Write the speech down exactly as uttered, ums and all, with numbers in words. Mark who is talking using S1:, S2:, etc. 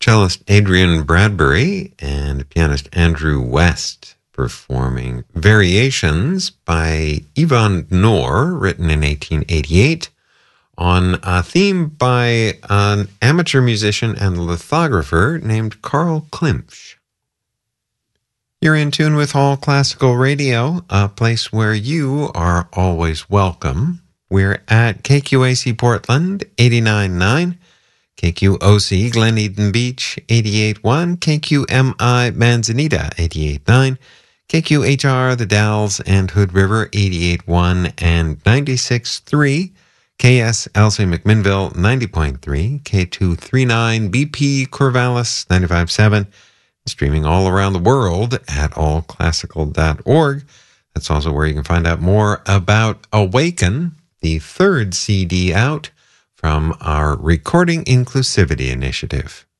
S1: cellist Adrian Bradbury and pianist Andrew West performing Variations by Ivan Knorr, written in eighteen eighty-eight, on a theme by an amateur musician and lithographer named Carl Klimsch. You're in tune with All Classical Radio, a place where you are always welcome. We're at K Q A C Portland, eighty-nine point nine, K Q O C Glen Eden Beach, eighty-eight point one, K Q M I Manzanita, eighty-eight point nine, K Q H R The Dalles and Hood River, eighty-eight point one and ninety-six point three, K S L C McMinnville, ninety point three, K two thirty-nine B P Corvallis, ninety-five point seven, streaming all around the world at all classical dot org. That's also where you can find out more about Awaken, the third C D out from our Recording Inclusivity Initiative.